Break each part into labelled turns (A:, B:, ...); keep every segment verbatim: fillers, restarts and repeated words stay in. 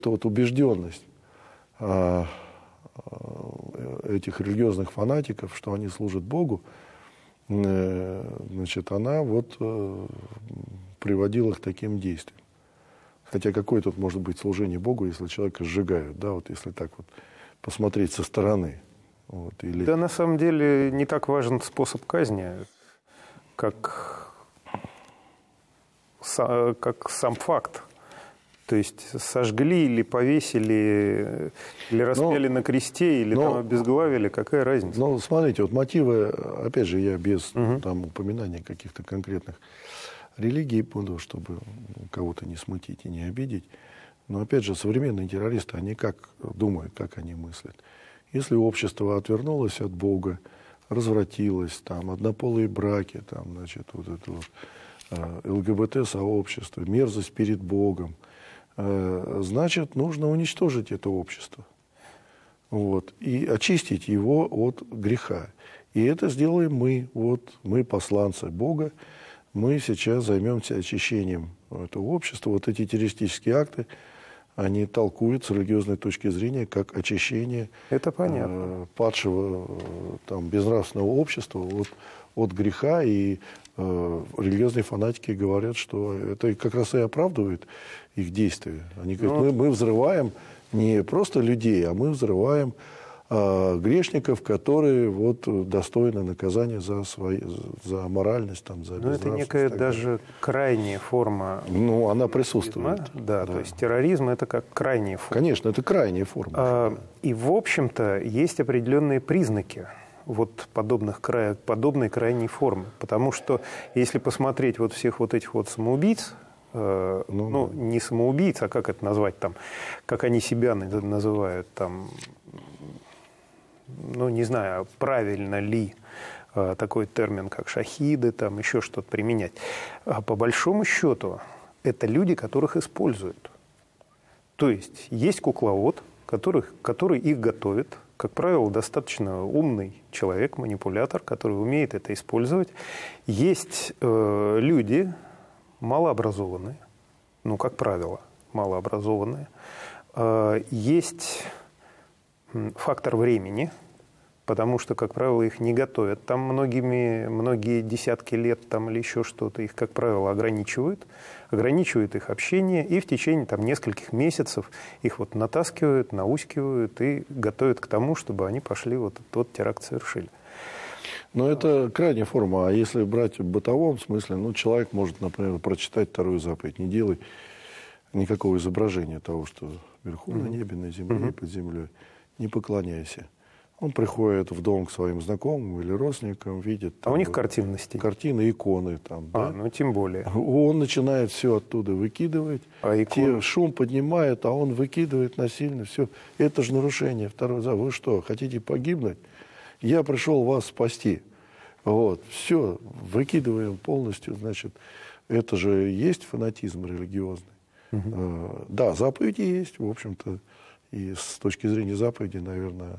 A: Это вот убежденность а, этих религиозных фанатиков, что они служат Богу, значит, она вот приводила к таким действиям. Хотя какое тут может быть служение Богу, если человека сжигают, да, вот если так вот посмотреть со стороны. Вот, или...
B: Да, на самом деле не так важен способ казни, как, как сам факт. То есть сожгли или повесили, или распяли но, на кресте, или но, там обезглавили, какая разница?
A: Ну, смотрите, вот мотивы, опять же, я без угу. там, упоминания каких-то конкретных религий буду, чтобы кого-то не смутить и не обидеть. Но, опять же, современные террористы, они как думают, как они мыслят. Если общество отвернулось от Бога, развратилось, там, однополые браки, там, значит, вот это вот, ЛГБТ-сообщество, мерзость перед Богом, значит, нужно уничтожить это общество. Вот, и очистить его от греха. И это сделаем мы, вот, мы посланцы Бога, мы сейчас займемся очищением этого общества. Вот эти террористические акты, они толкуют с религиозной точки зрения как очищение
B: это понятно.
A: Э, падшего там, безнравственного общества от, от греха. И э, религиозные фанатики говорят, что это как раз и оправдывает их действия. Они говорят, ну, мы, мы взрываем не просто людей, а мы взрываем э, грешников, которые вот, достойны наказания за, свои, за моральность, там, за безнравственность.
B: Но это некая даже крайняя форма.
A: Ну, она присутствует.
B: Да, да, то есть терроризм – это как крайняя форма.
A: Конечно, это крайняя форма.
B: А, и, в общем-то, есть определенные признаки вот подобных, подобной крайней формы. Потому что, если посмотреть вот всех вот этих вот самоубийц, э, ну, ну да. не самоубийц, а как это назвать там, как они себя называют там, ну, не знаю, правильно ли э, такой термин, как шахиды, там еще что-то применять. А по большому счету, это люди, которых используют. То есть, есть кукловод, которых, который их готовит, как правило, достаточно умный человек, манипулятор, который умеет это использовать. Есть э, люди малообразованные, ну, как правило, малообразованные. Э, есть фактор времени, потому что, как правило, их не готовят. Там многими, многие десятки лет там, или еще что-то их, как правило, ограничивают. Ограничивают их общение, и в течение там, нескольких месяцев их вот натаскивают, наускивают и готовят к тому, чтобы они пошли вот тот теракт совершили.
A: Но это крайняя форма. А если брать в бытовом смысле, ну, человек может, например, прочитать вторую заповедь. Не делай никакого изображения того, что вверху mm-hmm. на небе, на земле mm-hmm. и под землей. Не поклоняйся. Он приходит в дом к своим знакомым или родственникам, видит...
B: А там, у них картины на стене?
A: Картины, иконы там,
B: а,
A: да?
B: ну тем более.
A: Он начинает все оттуда выкидывать, а икон... те шум поднимает, а он выкидывает насильно все. Это же нарушение. Второй за. Вы что, хотите погибнуть? Я пришел вас спасти. Вот, все, выкидываем полностью, значит, это же есть фанатизм религиозный. Угу. А, да, заповеди есть, в общем-то, и с точки зрения заповеди, наверное...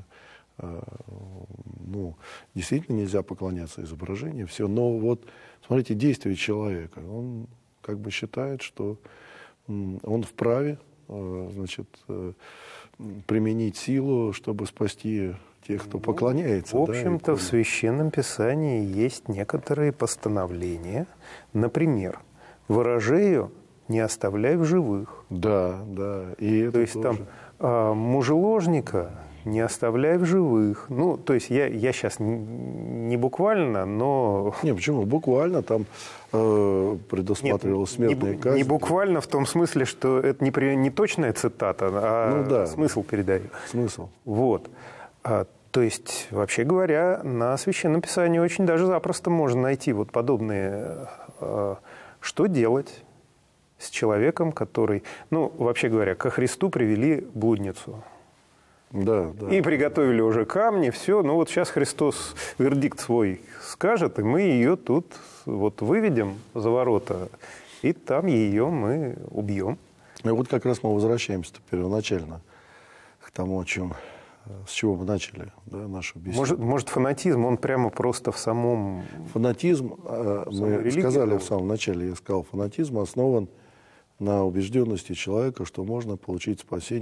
A: ну, действительно нельзя поклоняться изображению, все, но вот, смотрите, действие человека, он как бы считает, что он вправе, значит, применить силу, чтобы спасти тех, кто поклоняется.
B: В общем-то, да, в Священном Писании есть некоторые постановления, например, ворожею не оставляй в живых.
A: Да, да. И
B: то есть тоже. Там мужеложника не оставляй в живых. Ну, то есть я, я сейчас не буквально, но...
A: Не, почему? Буквально там э, предусматривалась смертная
B: не,
A: казнь.
B: Не буквально в том смысле, что это не, не точная цитата, а ну, да. смысл передаю.
A: Смысл.
B: Вот. А, то есть, вообще говоря, на Священном Писании очень даже запросто можно найти вот подобные... А, что делать с человеком, который... Ну, вообще говоря, ко Христу привели блудницу.
A: Да, да.
B: И приготовили уже камни, все. Ну вот сейчас Христос вердикт свой скажет, и мы ее тут вот выведем за ворота, и там ее мы убьем.
A: И вот как раз мы возвращаемся первоначально к тому, о чем, с чего мы начали, да, нашу беседу.
B: Может, может, фанатизм, он прямо просто в самом...
A: Фанатизм, мы сказали в самом начале, я сказал, фанатизм основан на убежденности человека, что можно получить спасение.